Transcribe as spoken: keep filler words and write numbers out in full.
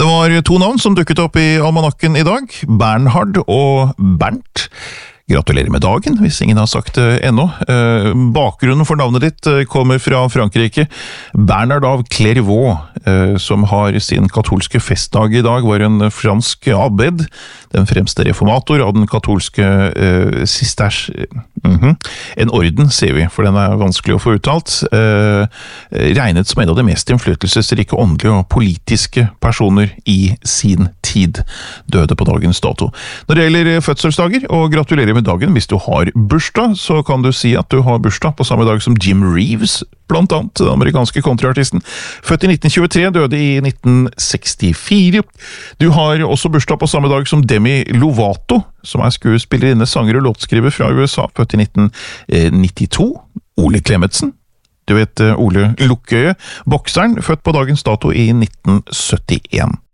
var to navn som dukket opp i almanakken i dag, Bernhard og Bernt. Gratulerer med dagen, hvis ingen har sagt det ennå. Eh, bakgrunnen for navnet ditt kommer fra Frankrike. Bernhard av Clairvaux, eh, som har sin katolske festdag i dag, var en fransk abbed, den fremste reformator av den katolske eh, sisters. Mm-hmm. En orden, sier vi, for den er vanskelig å få uttalt. Eh, regnet som en av de mest innflytelsesrike åndelige og politiske personer i sin tid. Døde på dagens dato. Når det gjelder fødselsdager, og gratulerer med dagen, hvis du har bursdag, så kan du si at du har bursdag på samme dag som Jim Reeves, blant annet, den amerikanske countryartisten. Født i nitten tjuetre, døde i nitten sekstifire. Du har også bursdag på samme dag som Demi Lovato, som er skuespillerinne, sanger og låtskriver fra U S A, født i nitten nittito. Ole Klemetsen, du vet Ole Lukkøye, bokseren, født på dagens dato i nitten syttien.